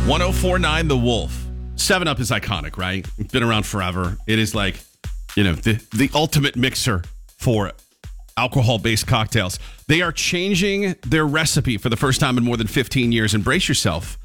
1049 The Wolf. 7-Up is iconic, right? It's been around forever. It is like, the ultimate mixer for alcohol-based cocktails. They are changing their recipe for the first time in more than 15 years. Embrace yourself.